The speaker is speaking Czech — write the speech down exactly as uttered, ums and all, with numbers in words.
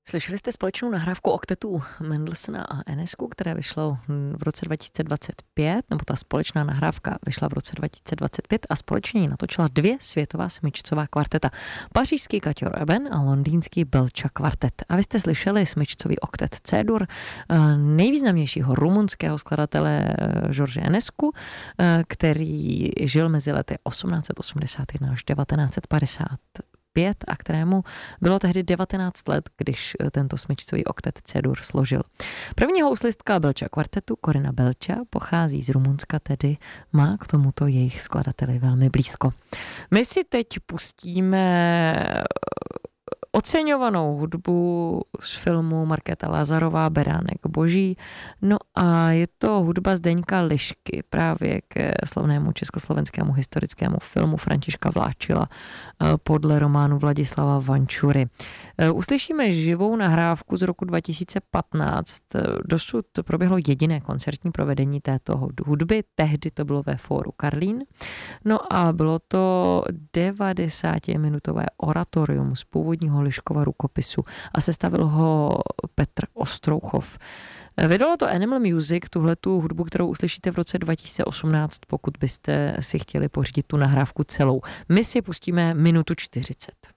Slyšeli jste společnou nahrávku oktetů Mendelssohna a Enescu, které vyšlo v roce dva tisíce dvacet pět, nebo ta společná nahrávka vyšla v roce dva tisíce dvacet pět a společně ji natočila dvě světová smyčcová kvarteta. Pařížský Kaťor Eben a londýnský Belcha kvartet. A vy jste slyšeli smyčcový oktet C-dur nejvýznamnějšího rumunského skladatele George Enescu, který žil mezi lety osmnáct set osmdesát jedna až devatenáct set padesát pět a kterému bylo tehdy devatenáct let, když tento smyčcový oktet C-dur složil. První houslistka Belcha kvartetu, Corinna Belcha, pochází z Rumunska, tedy má k tomuto jejich skladateli velmi blízko. My si teď pustíme oceňovanou hudbu z filmu Markéta Lazarová Beránek boží. No a je to hudba Zdeňka Lišky právě k slavnému československému historickému filmu Františka Vláčila podle románu Vladislava Vančury. Uslyšíme živou nahrávku z roku dva tisíce patnáct. Dosud proběhlo jediné koncertní provedení této hudby, tehdy to bylo ve Fóru Karlín. No a bylo to devadesátiminutové oratorium z původního Liškova rukopisu a sestavil ho Petr Ostrouchov. Vydalo to Animal Music, tuhletu hudbu, kterou uslyšíte v roce dva tisíce osmnáct, pokud byste si chtěli pořídit tu nahrávku celou. My si pustíme minutu čtyřicet.